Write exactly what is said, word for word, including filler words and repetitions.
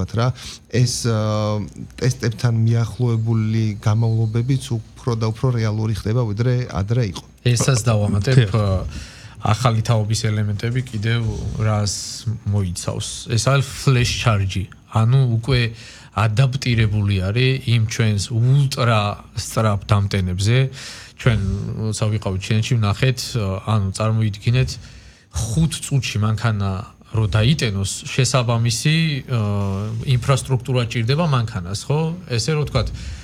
ვთქვათ რა, ეს ტესტებთან მიახლოებული გამავლობებიც უფრო და უფრო რეალური ხდება, ვიდრე ადრე იყო. ესაც დავამატებ ახალი თაობის ელემენტები კიდევ რას მოიცავს. ეს არის flash charge. ანუ უკვე ადაპტირებული არის იმ ჩვენს ულტრა სწრაფ დამტენებზე. ჩვენ როცა ვიყავით ჩინეთში ვნახეთ, ანუ წარმოიდგინეთ ხუთ წუთში მანქანა რო დაიტენოს შესაბამისი ინფრასტრუქტურა ჭირდება მანქანას, ხო? ესე რომ ვთქვათ,